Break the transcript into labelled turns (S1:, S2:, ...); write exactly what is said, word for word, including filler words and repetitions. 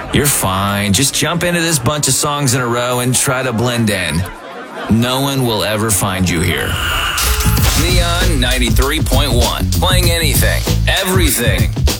S1: You're fine. Just jump into this bunch of songs in a row and try to blend in. No one will ever find you here. Neon ninety-three point one. Playing anything, everything.